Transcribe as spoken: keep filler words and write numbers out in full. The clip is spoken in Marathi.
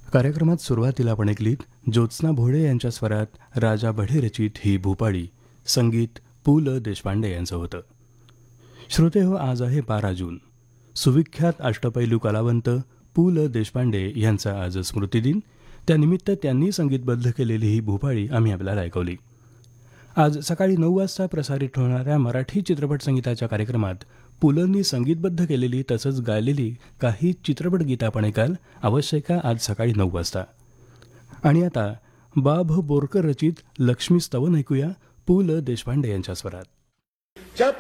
कार्यक्रमात सुरुवातीला आपण ऐकलीत ज्योत्स्ना भोळे यांच्या स्वरात राजा बढे रचित ही भूपाळी. संगीत पु ल देशपांडे यांचं होतं. श्रोते हो, आज आहे बारा जून. सुविख्यात अष्टपैलू कलावंत पु ल देशपांडे यांचा आज स्मृतिदिन. त्यानिमित्त त्यांनी संगीतबद्ध केलेली ही भूपाळी आम्ही आपल्याला ऐकवली. आज सकाळी नऊ वाजता प्रसारित होणाऱ्या मराठी चित्रपट संगीताच्या कार्यक्रमात पुलंनी संगीतबद्ध केलेली तसंच गायलेली काही चित्रपट गीतं आपण ऐकाल अवश्य का आज सकाळी नऊ वाजता. आणि आता बा भ बोरकर रचित लक्ष्मी स्तवन ऐकूया पु ल देशपांडे यांच्या स्वरात.